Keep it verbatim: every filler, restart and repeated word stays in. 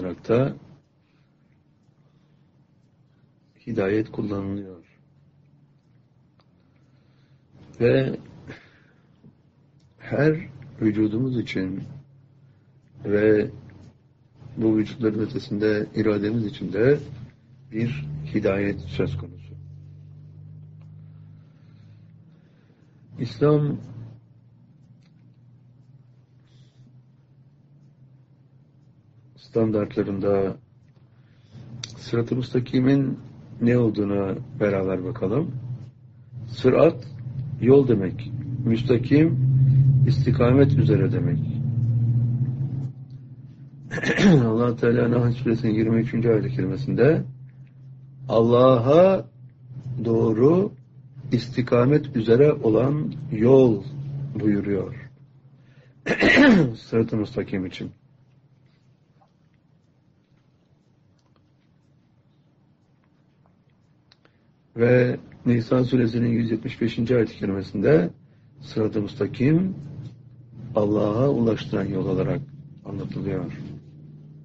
olarak da hidayet kullanılıyor. Ve her vücudumuz için ve bu vücutların ötesinde irademiz için de bir hidayet söz konusu. İslam standartlarında sırat-ı müstakimin ne olduğuna beraber bakalım. Sırat, yol demek. Müstakim, istikamet üzere demek. Allah Teala Nahl Suresinin yirmi üçüncü ayet-i kerimesinde Allah'a doğru istikamet üzere olan yol buyuruyor. Sırat-ı müstakim için. Ve Nisa Suresinin yüz yetmiş beşinci ayet-i kerimesinde sırat-ı müstakim Allah'a ulaştıran yol olarak anlatılıyor.